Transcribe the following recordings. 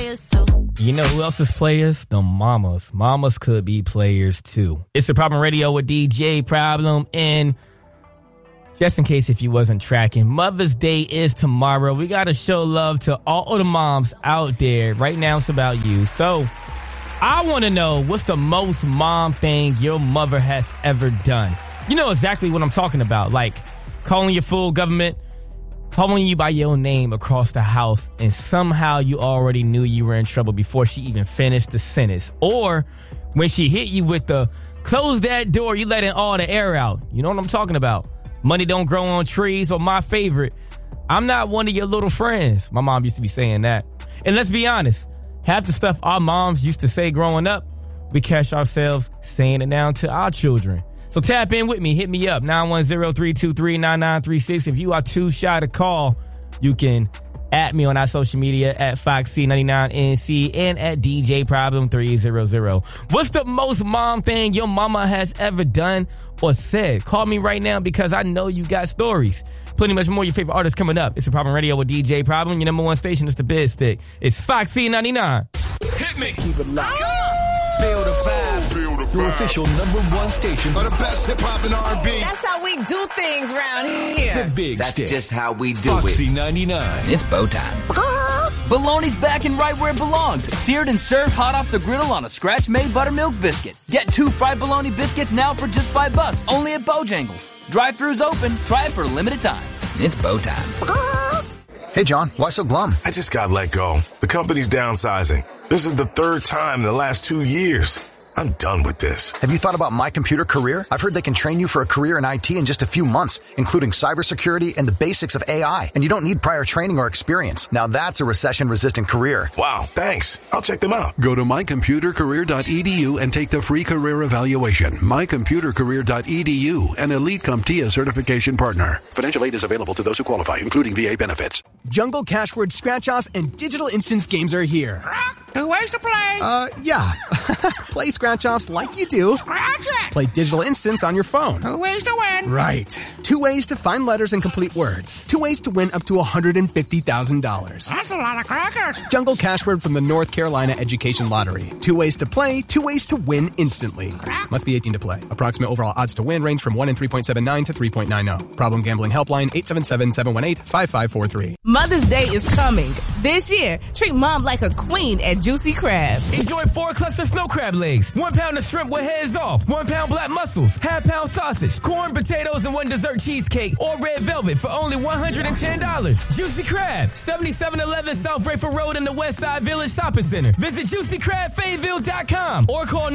players too. You know who else is players? The mamas. Mamas could be players too. It's The Problem Radio with DJ Problem. And just in case if you wasn't tracking, Mother's Day is tomorrow. We got to show love to all the moms out there. Right now it's about you. So I want to know, what's the most mom thing your mother has ever done? You know exactly what I'm talking about. Like calling your full government, calling you by your name across the house, and somehow you already knew you were in trouble before she even finished the sentence. Or when she hit you with the, close that door, you letting all the air out. You know what I'm talking about? Money don't grow on trees, or my favorite, I'm not one of your little friends. My mom used to be saying that. And let's be honest, half the stuff our moms used to say growing up, we catch ourselves saying it now to our children. So tap in with me. Hit me up, 910-323-9936. If you are too shy to call, you can at me on our social media at FoxC99NC and at DJ Problem 300. What's the most mom thing your mama has ever done or said? Call me right now because I know you got stories. Plenty much more. Your favorite artists coming up. It's The Problem Radio with DJ Problem. Your number one station is the Biz Stick. It's FoxC99. Hit me. Keep it locked. Feel the vibe. Your official number one station for the best hip hop and R&B. That's how we do things around here. The Big That's Stick. just how we do Foxy it. 99. It's bow time. Bologna's back and right where it belongs. Seared and served hot off the griddle on a scratch-made buttermilk biscuit. Get 2 fried bologna biscuits now for just $5, only at Bojangles. Drive-thru's open. Try it for a limited time. It's bow time. Hey, John, why so glum? I just got let go. The company's downsizing. This is the 3rd time in the last 2 years. I'm done with this. Have you thought about My Computer Career? I've heard they can train you for a career in IT in just a few months, including cybersecurity and the basics of AI. And you don't need prior training or experience. Now that's a recession-resistant career. Wow, thanks. I'll check them out. Go to mycomputercareer.edu and take the free career evaluation. Mycomputercareer.edu, an Elite CompTIA certification partner. Financial aid is available to those who qualify, including VA benefits. Jungle Cashword Scratch-Offs and Digital Instance games are here. 2 ways to play. Yeah. Play Scratch-Offs like you do. Scratch it. Play Digital Instance on your phone. 2 ways to win. Right. 2 ways to find letters and complete words. 2 ways to win up to $150,000. That's a lot of crackers. Jungle Cashword from the North Carolina Education Lottery. 2 ways to play, 2 ways to win instantly. Must be 18 to play. Approximate overall odds to win range from 1 in 3.79 to 3.90. Problem gambling helpline 877-718-5543. Mother's Day is coming. This year, treat mom like a queen at Juicy Crab. Enjoy 4 cluster snow crab legs, 1 pound of shrimp with heads off, 1 pound black mussels, half-pound sausage, corn, potatoes, and 1 dessert cheesecake, or red velvet for only $110. Juicy Crab, 7711 South Rayford Road in the Westside Village Shopping Center. Visit JuicyCrabFayetteville.com or call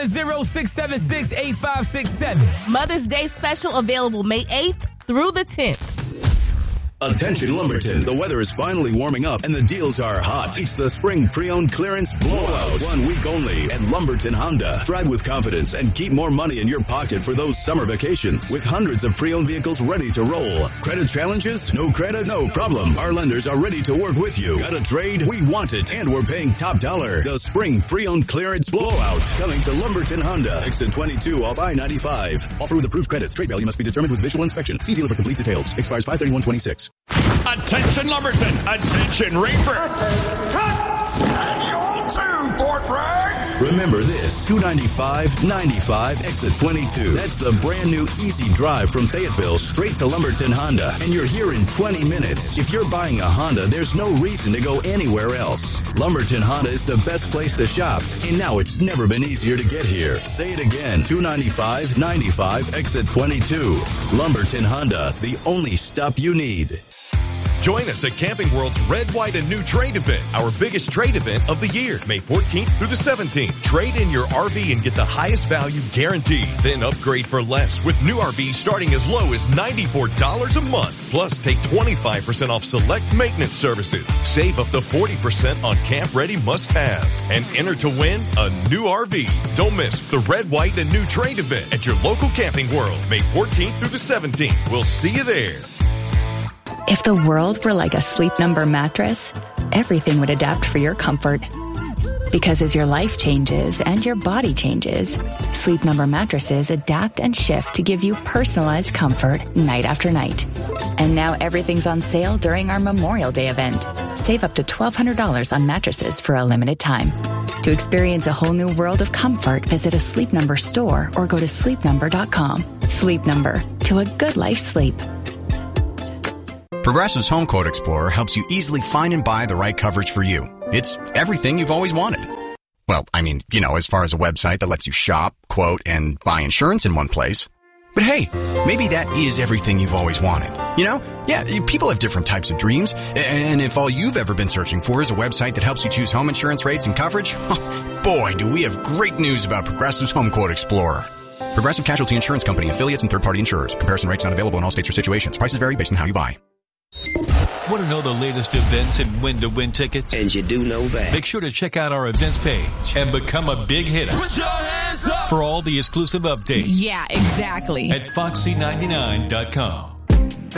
910-676-8567. Mother's Day special available May 8th through the 10th. Attention Lumberton, the weather is finally warming up and the deals are hot. It's the spring pre-owned clearance blowout. 1 week only at Lumberton Honda. Drive with confidence and keep more money in your pocket for those summer vacations. With hundreds of pre-owned vehicles ready to roll. Credit challenges? No credit? No problem. Our lenders are ready to work with you. Got a trade? We want it and we're paying top dollar. The spring pre-owned clearance blowout. Coming to Lumberton Honda. Exit 22 off I-95. Offer with approved credit. Trade value must be determined with visual inspection. See dealer for complete details. Expires 5/31/26. Attention Lumberton, attention Rainford. And you too, Fort Bragg. Remember this, 295-95, exit 22. That's the brand new easy drive from Fayetteville straight to Lumberton Honda. And you're here in 20 minutes. If you're buying a Honda, there's no reason to go anywhere else. Lumberton Honda is the best place to shop. And now it's never been easier to get here. Say it again, 295-95, exit 22. Lumberton Honda, the only stop you need. Join us at Camping World's Red, White, and New Trade Event, our biggest trade event of the year, May 14th through the 17th. Trade in your RV and get the highest value guaranteed. Then upgrade for less with new RVs starting as low as $94 a month. Plus, take 25% off select maintenance services. Save up to 40% on camp-ready must-haves. And enter to win a new RV. Don't miss the Red, White, and New Trade Event at your local Camping World, May 14th through the 17th. We'll see you there. If the world were like a Sleep Number mattress, everything would adapt for your comfort. Because as your life changes and your body changes, Sleep Number mattresses adapt and shift to give you personalized comfort night after night. And now everything's on sale during our Memorial Day event. Save up to $1,200 on mattresses for a limited time. To experience a whole new world of comfort, visit a Sleep Number store or go to sleepnumber.com. Sleep Number, to a good life sleep. Progressive's Home Quote Explorer helps you easily find and buy the right coverage for you. It's everything you've always wanted. Well, I mean, as far as a website that lets you shop, quote, and buy insurance in one place. But hey, maybe that is everything you've always wanted. Yeah, people have different types of dreams. And if all you've ever been searching for is a website that helps you choose home insurance rates and coverage, boy, do we have great news about Progressive's Home Quote Explorer. Progressive Casualty Insurance Company, affiliates, and third-party insurers. Comparison rates not available in all states or situations. Prices vary based on how you buy. Want to know the latest events and when to win tickets? And you do know that. Make sure to check out our events page and become a big hitter. Put your hands up for all the exclusive updates. Yeah, exactly. At foxy99.com.